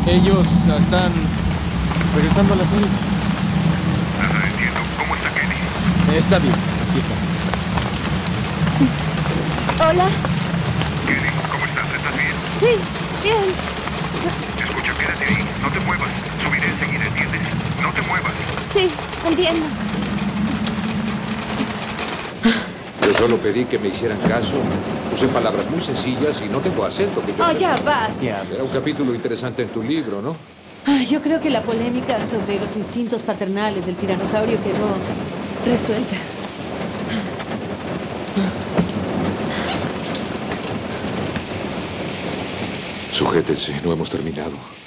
Ellos están regresando a la serie. Ajá, entiendo. ¿Cómo está Kenny? Está bien, aquí está. Hola. Kenny, ¿cómo estás? ¿Estás bien? Sí, bien. Escucha, quédate ahí. No te muevas. Subiré enseguida, ¿entiendes? No te muevas. Sí, entiendo. Yo solo pedí que me hicieran caso. Usé palabras muy sencillas y no tengo acento que yo... Oh, ya, basta. Ya. Será un capítulo interesante en tu libro, ¿no? Yo creo que la polémica sobre los instintos paternales del tiranosaurio quedó resuelta. Sujétense, no hemos terminado.